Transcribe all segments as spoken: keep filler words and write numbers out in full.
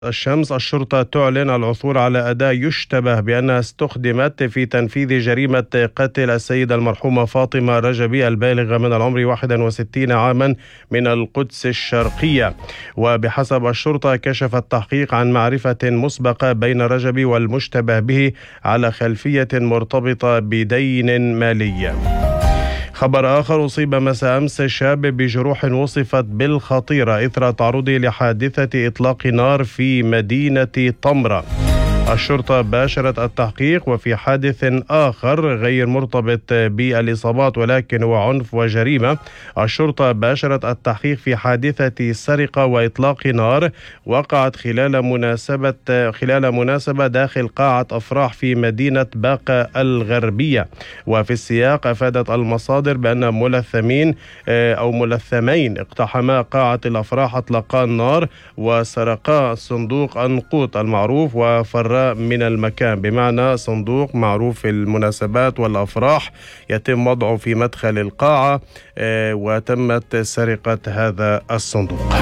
الشمس. الشرطة تعلن العثور على أداة يشتبه بأنها استخدمت في تنفيذ جريمة قتل السيدة المرحومة فاطمة رجبي البالغة من العمر واحد وستين عاما من القدس الشرقية. وبحسب الشرطة كشف التحقيق عن معرفة مسبقة بين رجبي والمشتبه به على خلفية مرتبطة بدين مالي. خبر آخر: أصيب مساء أمس شاب بجروح وصفت بالخطيرة إثر تعرضه لحادثة إطلاق نار في مدينة طمرة. الشرطة باشرت التحقيق. وفي حادث آخر غير مرتبط بالإصابات ولكن هو عنف وجريمة، الشرطة باشرت التحقيق في حادثة سرقة وإطلاق نار وقعت خلال مناسبة خلال مناسبة داخل قاعة أفراح في مدينة باقة الغربية. وفي السياق أفادت المصادر بأن ملثمين أو ملثمين اقتحما قاعة الأفراح، أطلقا النار وسرقا صندوق النقود المعروف وفرا من المكان، بمعنى صندوق معروف في المناسبات والأفراح يتم وضعه في مدخل القاعة وتمت سرقة هذا الصندوق.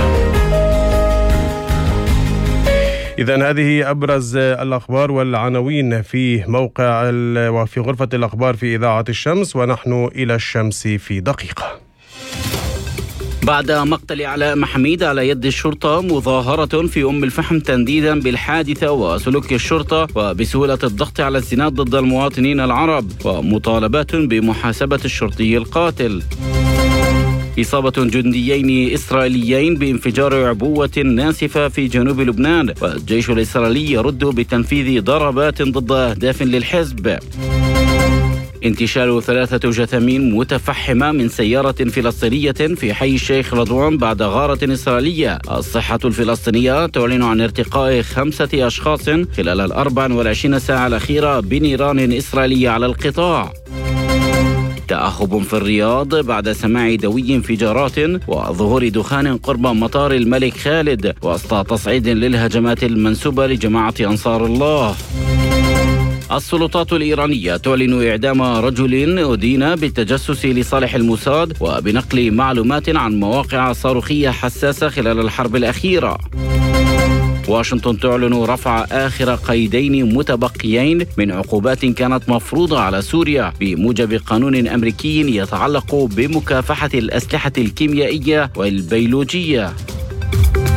إذن هذه أبرز الأخبار والعناوين في موقع وفي غرفة الأخبار في إذاعة الشمس، ونحن إلى الشمس في دقيقة. بعد مقتل علاء محميد على يد الشرطة، مظاهرة في أم الفحم تنديدا بالحادثة وسلوك الشرطة وبسهولة الضغط على الزناد ضد المواطنين العرب، ومطالبات بمحاسبة الشرطي القاتل. إصابة جنديين إسرائيليين بانفجار عبوة ناسفة في جنوب لبنان، والجيش الإسرائيلي يرد بتنفيذ ضربات ضد أهداف للحزب. انتشال ثلاثة جثامين متفحمة من سيارة فلسطينية في حي الشيخ رضوان بعد غارة إسرائيلية. الصحة الفلسطينية تعلن عن ارتقاء خمسة أشخاص خلال الأربع والعشرين ساعة الأخيرة بنيران إسرائيلية على القطاع. تأخب في الرياض بعد سماع دوي انفجارات وظهور دخان قرب مطار الملك خالد وسط تصعيد للهجمات المنسوبة لجماعة أنصار الله. السلطات الإيرانية تعلن إعدام رجل أدين بالتجسس لصالح الموساد وبنقل معلومات عن مواقع صاروخية حساسة خلال الحرب الأخيرة. واشنطن تعلن رفع آخر قيدين متبقيين من عقوبات كانت مفروضة على سوريا بموجب قانون أمريكي يتعلق بمكافحة الأسلحة الكيميائية والبيولوجية.